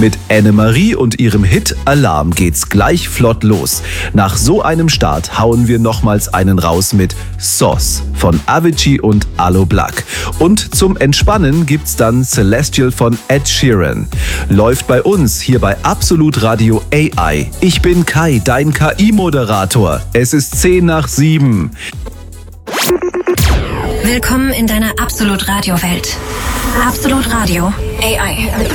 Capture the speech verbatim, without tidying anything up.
Mit Anne-Marie und ihrem Hit Alarm geht's gleich flott los. Nach so einem Start hauen wir nochmals einen raus mit Sauce von Avicii und Aloe Blacc. Und zum Entspannen gibt's dann Celestial von Ed Sheeran. Läuft bei uns hier bei Absolut Radio A I. Ich bin Kai, dein K I-Moderator. Es ist zehn nach sieben. Willkommen in deiner Absolut Radio Welt. Absolut Radio A I.